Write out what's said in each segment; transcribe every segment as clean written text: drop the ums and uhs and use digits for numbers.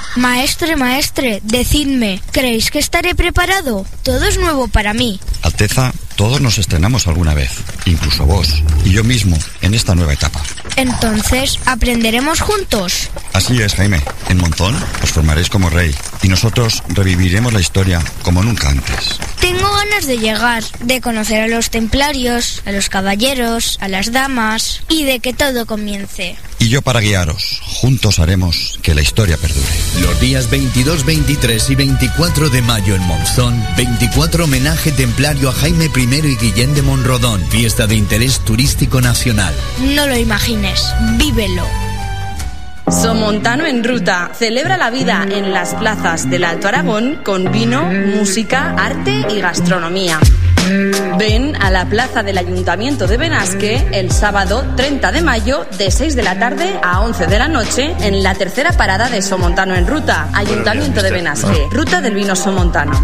Maestre, decidme, ¿creéis que estaré preparado? Todo es nuevo para mí. Alteza, todos nos estrenamos alguna vez, incluso vos y yo mismo, en esta nueva etapa. Entonces, ¿aprenderemos juntos? Así es, Jaime. En Monzón os formaréis como rey y nosotros reviviremos la historia como nunca antes. Tengo ganas de llegar, de conocer a los templarios, a los caballeros, a las damas y de que todo comience. Y yo para guiaros, juntos haremos que la historia perdure. Los días 22, 23 y 24 de mayo en Monzón, 24 homenaje templario a Jaime I y Guillén de Monrodón, fiesta de interés turístico nacional. No lo imagines, vívelo. Somontano en Ruta celebra la vida en las plazas del Alto Aragón con vino, música, arte y gastronomía. Ven a la plaza del Ayuntamiento de Benasque el sábado 30 de mayo de 6 de la tarde a 11 de la noche en la tercera parada de Somontano en Ruta, Ayuntamiento de Benasque, Ruta del Vino Somontano.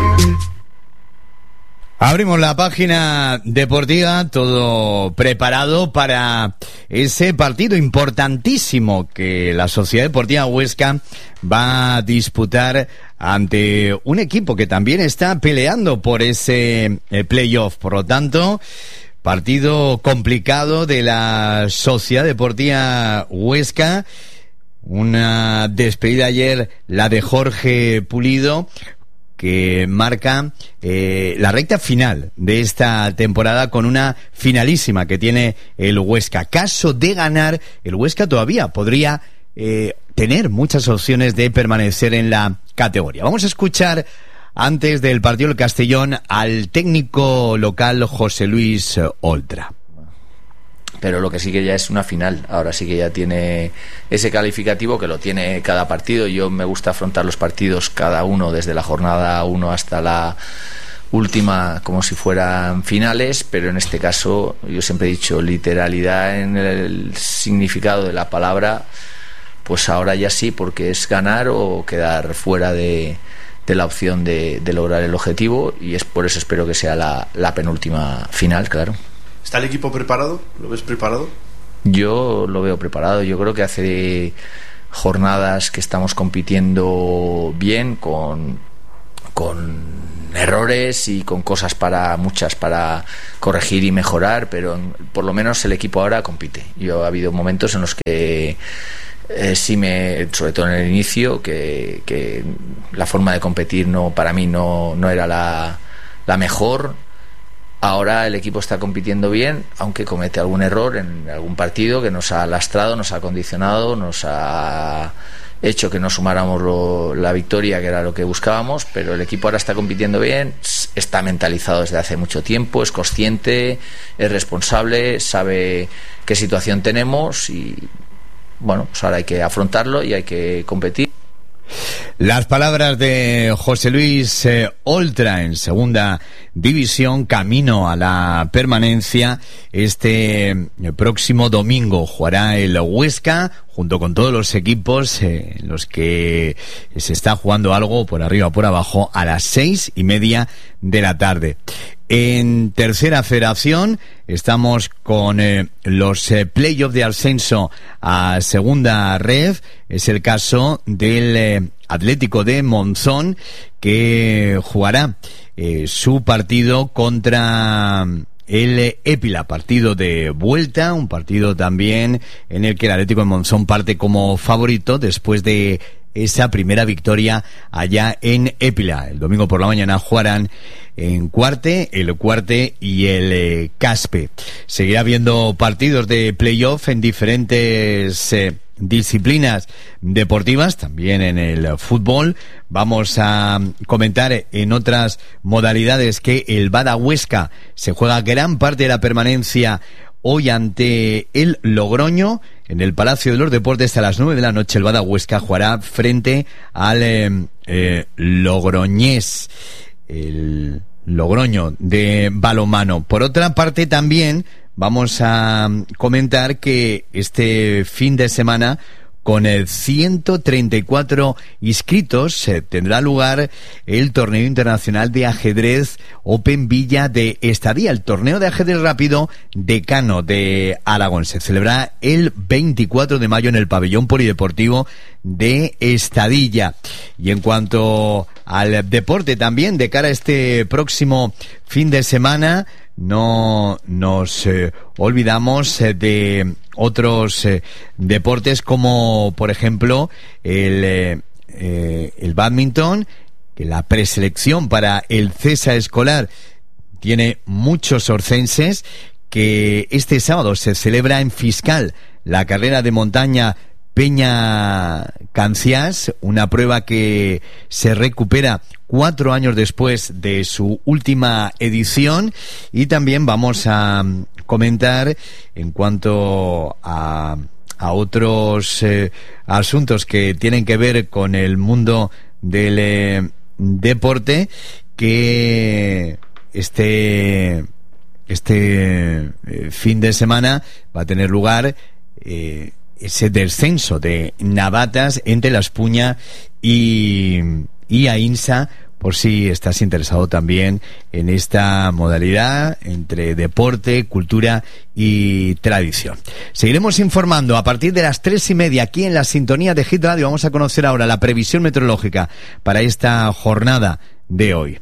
Abrimos la página deportiva, todo preparado para ese partido importantísimo que la Sociedad Deportiva Huesca va a disputar ante un equipo que también está peleando por ese playoff. Por lo tanto, partido complicado de la Sociedad Deportiva Huesca. Una despedida ayer, la de Jorge Pulido, que marca la recta final de esta temporada con una finalísima que tiene el Huesca. Caso de ganar, el Huesca todavía podría tener muchas opciones de permanecer en la categoría. Vamos a escuchar antes del partido del Castellón al técnico local José Luis Oltra. Pero lo que sí que ya es una final, ahora sí que ya tiene ese calificativo que lo tiene cada partido. Yo me gusta afrontar los partidos cada uno desde la jornada 1 hasta la última como si fueran finales, pero en este caso yo siempre he dicho literalidad en el significado de la palabra, pues ahora ya sí, porque es ganar o quedar fuera de la opción de lograr el objetivo, y es por eso espero que sea la penúltima final, claro. ¿Está el equipo preparado? ¿Lo ves preparado? Yo lo veo preparado. Yo creo que hace jornadas que estamos compitiendo bien, con errores y con cosas muchas para corregir y mejorar, pero por lo menos el equipo ahora compite. Ha habido momentos en los que sobre todo en el inicio, que la forma de competir para mí no era la mejor. Ahora el equipo está compitiendo bien, aunque comete algún error en algún partido que nos ha lastrado, nos ha condicionado, nos ha hecho que no sumáramos la victoria, que era lo que buscábamos, pero el equipo ahora está compitiendo bien, está mentalizado desde hace mucho tiempo, es consciente, es responsable, sabe qué situación tenemos y bueno, pues ahora hay que afrontarlo y hay que competir. Las palabras de José Luis Oltra en segunda división, camino a la permanencia. Este próximo domingo jugará el Huesca junto con todos los equipos en los que se está jugando algo por arriba o por abajo a las 6:30 de la tarde. En tercera federación estamos con los playoffs de ascenso a segunda red. Es el caso del Atlético de Monzón, que jugará su partido contra el Épila, partido de vuelta, un partido también en el que el Atlético de Monzón parte como favorito después de esa primera victoria allá en Épila. El domingo por la mañana jugarán en Cuarte, el Cuarte y el Caspe. Seguirá habiendo partidos de playoff en diferentes disciplinas deportivas, también en el fútbol. Vamos a comentar en otras modalidades que el Bada Huesca se juega gran parte de la permanencia hoy ante el Logroño en el Palacio de los Deportes a las 9 de la noche. El Bada Huesca jugará frente al Logroñés, el Logroño de balonmano. Por otra parte, también vamos a comentar que este fin de semana Con 134 inscritos tendrá lugar el torneo internacional de ajedrez Open Villa de Estadía, el torneo de ajedrez rápido decano de Aragón. Se celebra el 24 de mayo en el pabellón polideportivo de Estadilla. Y en cuanto al deporte también, de cara a este próximo fin de semana, no nos olvidamos de otros deportes como, por ejemplo, el bádminton, que la preselección para el CESA escolar tiene muchos orcenses, que este sábado se celebra en Fiscal la carrera de montaña Peña Canciás, una prueba que se recupera 4 años después de su última edición. Y también vamos a comentar en cuanto a otros asuntos que tienen que ver con el mundo del deporte, que este fin de semana va a tener lugar ese descenso de Navatas entre La Espuña y Aínsa, por si estás interesado también en esta modalidad entre deporte, cultura y tradición. Seguiremos informando a partir de las 3:30 aquí en la sintonía de Hit Radio. Vamos a conocer ahora la previsión meteorológica para esta jornada de hoy.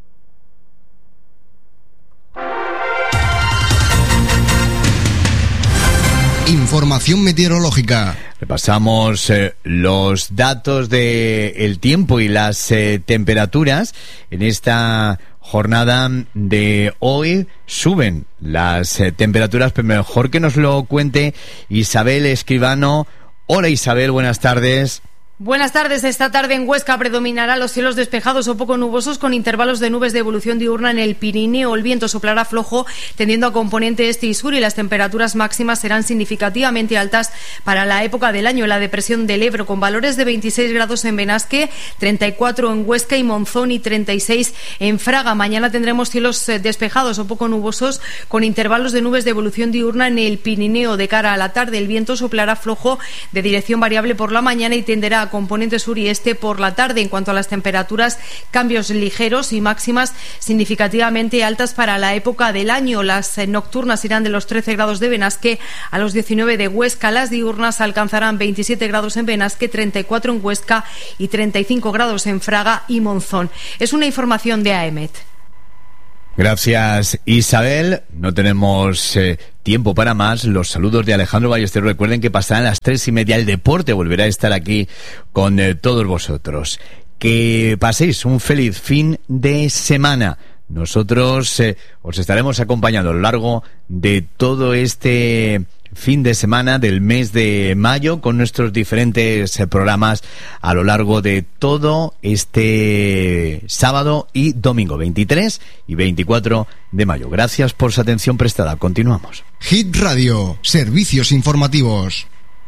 Información meteorológica. Repasamos los datos del tiempo y las temperaturas. En esta jornada de hoy suben las temperaturas, pero mejor que nos lo cuente Isabel Escribano. Hola Isabel, buenas tardes. Buenas tardes. Esta tarde en Huesca predominará los cielos despejados o poco nubosos con intervalos de nubes de evolución diurna en el Pirineo. El viento soplará flojo tendiendo a componente este y sur y las temperaturas máximas serán significativamente altas para la época del año. La depresión del Ebro con valores de 26 grados en Benasque, 34 en Huesca y Monzón y 36 en Fraga. Mañana tendremos cielos despejados o poco nubosos con intervalos de nubes de evolución diurna en el Pirineo. De cara a la tarde el viento soplará flojo de dirección variable por la mañana y tenderá a componente sur y este por la tarde. En cuanto a las temperaturas, cambios ligeros y máximas significativamente altas para la época del año. Las nocturnas irán de los 13 grados de Benasque a los 19 de Huesca. Las diurnas alcanzarán 27 grados en Benasque, 34 en Huesca y 35 grados en Fraga y Monzón. Es una información de AEMET. Gracias Isabel, no tenemos tiempo para más. Los saludos de Alejandro Ballesteros. Recuerden que pasarán las 3:30 el deporte volverá a estar aquí con todos vosotros. Que paséis un feliz fin de semana. Nosotros os estaremos acompañando a lo largo de todo este fin de semana del mes de mayo con nuestros diferentes programas a lo largo de todo este sábado y domingo 23 y 24 de mayo. Gracias por su atención prestada. Continuamos. Hit Radio, servicios informativos.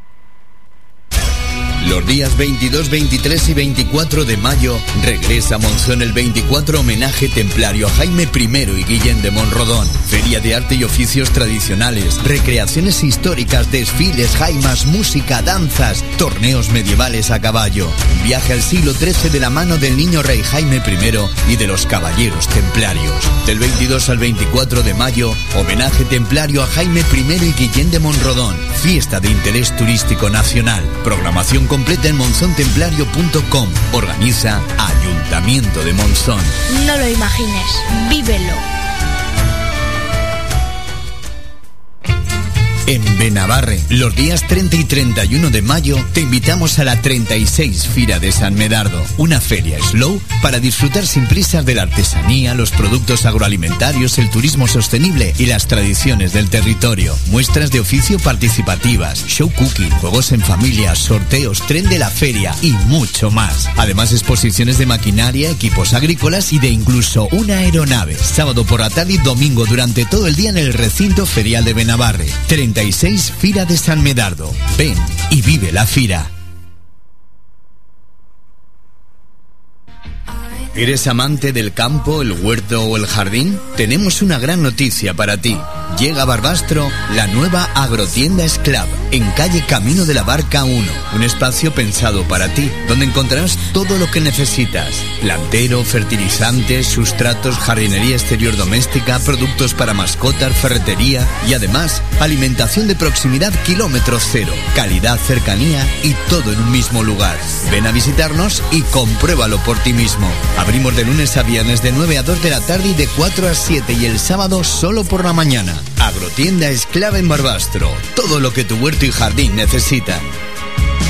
Los días 22, 23 y 24 de mayo regresa a Monzón el 24 homenaje templario a Jaime I y Guillén de Monrodón. Feria de arte y oficios tradicionales, recreaciones históricas, desfiles, jaimas, música, danzas, torneos medievales a caballo. Un viaje al siglo XIII de la mano del niño rey Jaime I y de los caballeros templarios. Del 22 al 24 de mayo, homenaje templario a Jaime I y Guillén de Monrodón. Fiesta de interés turístico nacional. Programación completa en monzontemplario.com. Organiza Ayuntamiento de Monzón. No lo imagines, vívelo. En Benabarre, los días 30 y 31 de mayo, te invitamos a la 36 Fira de San Medardo, una feria slow para disfrutar sin prisas de la artesanía, los productos agroalimentarios, el turismo sostenible y las tradiciones del territorio. Muestras de oficio participativas, show cooking, juegos en familia, sorteos, tren de la feria y mucho más. Además, exposiciones de maquinaria, equipos agrícolas y de incluso una aeronave. Sábado por la tarde y domingo durante todo el día en el recinto ferial de Benabarre. 36 Fira de San Medardo. Ven y vive la fira. ¿Eres amante del campo, el huerto o el jardín? Tenemos una gran noticia para ti. Llega a Barbastro la nueva Agrotienda Esclav, en calle Camino de la Barca 1. Un espacio pensado para ti, donde encontrarás todo lo que necesitas. Plantero, fertilizantes, sustratos, jardinería exterior doméstica, productos para mascotas, ferretería y además alimentación de proximidad kilómetro cero. Calidad, cercanía y todo en un mismo lugar. Ven a visitarnos y compruébalo por ti mismo. Abrimos de lunes a viernes de 9 a 2 de la tarde y de 4 a 7 y el sábado solo por la mañana. Agrotienda Esclava en Barbastro. Todo lo que tu huerto y jardín necesitan.